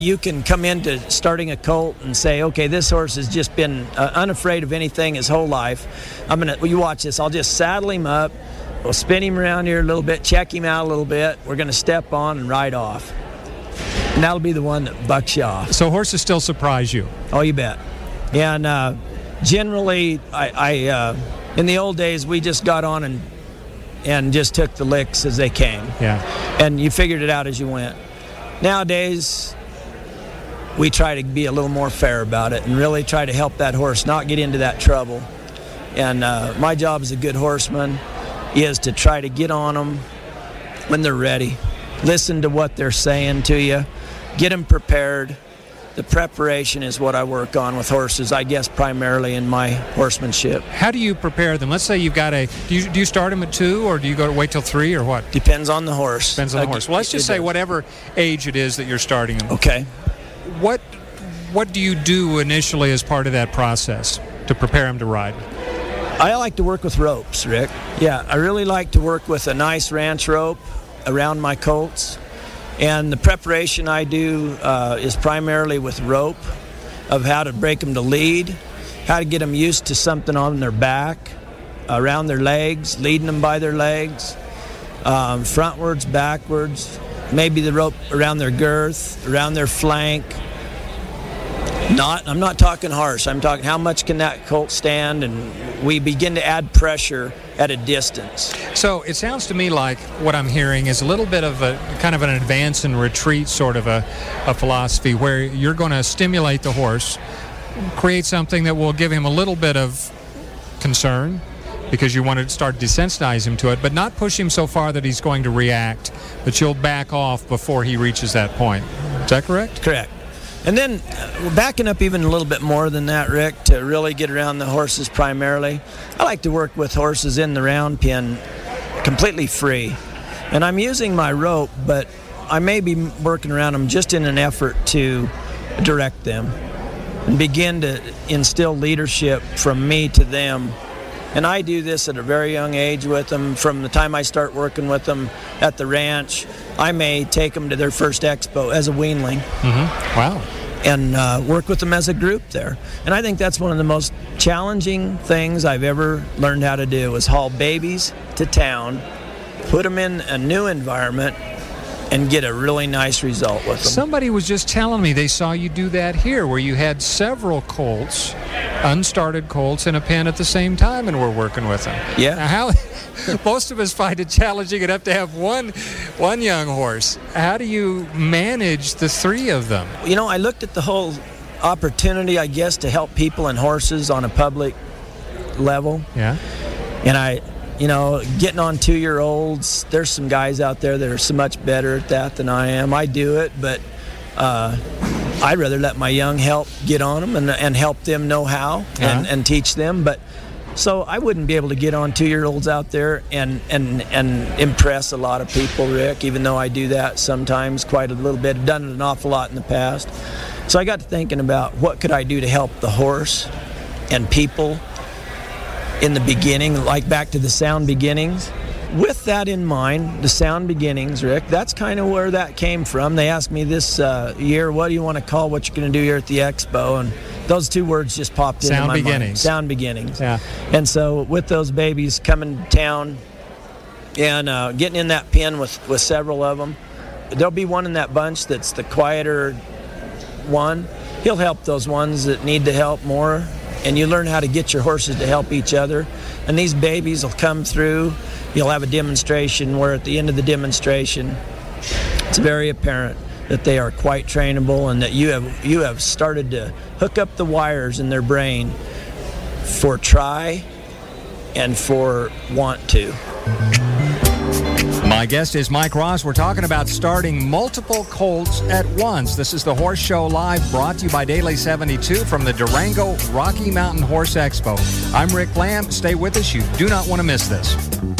You can come into starting a colt and say, okay, this horse has just been unafraid of anything his whole life. You watch this. I'll just saddle him up. We'll spin him around here a little bit, check him out a little bit. We're going to step on and ride off. And that'll be the one that bucks you off. So horses still surprise you? Oh, you bet. And generally, I in the old days, we just got on and just took the licks as they came. Yeah. And you figured it out as you went. Nowadays, we try to be a little more fair about it and really try to help that horse not get into that trouble. And my job as a good horseman is to try to get on them when they're ready. Listen to what they're saying to you. Get them prepared. The preparation is what I work on with horses, I guess, primarily in my horsemanship. How do you prepare them? Let's say you've got do you start them at 2, or do you wait till 3, or what? Depends on the horse. Depends on the horse. Well, let's just say whatever age it is that you're starting them. Okay. What do you do initially as part of that process to prepare them to ride? I like to work with ropes, Rick. Yeah, I really like to work with a nice ranch rope around my colts. And the preparation I do is primarily with rope, of how to break them to lead, how to get them used to something on their back, around their legs, leading them by their legs, frontwards, backwards, maybe the rope around their girth, around their flank. I'm not talking harsh. I'm talking how much can that colt stand, and we begin to add pressure at a distance. So it sounds to me like what I'm hearing is a little bit of a kind of an advance and retreat sort of a philosophy, where you're going to stimulate the horse, create something that will give him a little bit of concern, because you want to start desensitizing him to it, but not push him so far that he's going to react, but you'll back off before he reaches that point. Is that correct? Correct. And then backing up even a little bit more than that, Rick, to really get around the horses primarily, I like to work with horses in the round pen completely free. And I'm using my rope, but I may be working around them just in an effort to direct them and begin to instill leadership from me to them. And I do this at a very young age with them. From the time I start working with them at the ranch, I may take them to their first expo as a weanling. Mm-hmm. Wow. And work with them as a group there. And I think that's one of the most challenging things I've ever learned how to do, is haul babies to town, put them in a new environment, and get a really nice result with them. Somebody was just telling me they saw you do that here, where you had several colts, unstarted colts, in a pen at the same time and were working with them. Yeah. Now, most of us find it challenging enough to have one young horse. How do you manage the 3 of them? You know, I looked at the whole opportunity, I guess, to help people and horses on a public level. Yeah. And getting on 2-year-olds, there's some guys out there that are so much better at that than I am. I do it, but I'd rather let my young help get on them and help them know how and teach them. But so I wouldn't be able to get on 2-year-olds out there and impress a lot of people, Rick, even though I do that sometimes quite a little bit. I've done it an awful lot in the past. So I got to thinking about what could I do to help the horse and people in the beginning, like back to the sound beginnings. With that in mind, the sound beginnings, Rick, that's kind of where that came from. They asked me this year, what do you want to call what you're going to do here at the expo? And those 2 words just popped into my mind. Sound beginnings. Yeah. And so with those babies coming to town and getting in that pen with several of them, there'll be one in that bunch that's the quieter one. He'll help those ones that need the help more. And you learn how to get your horses to help each other. And these babies will come through. You'll have a demonstration where at the end of the demonstration, it's very apparent that they are quite trainable and that you have started to hook up the wires in their brain for try and for want to. My guest is Mike Ross. We're talking about starting multiple colts at once. This is the Horse Show Live, brought to you by Daily 72 from the Durango Rocky Mountain Horse Expo. I'm Rick Lamb. Stay with us. You do not want to miss this.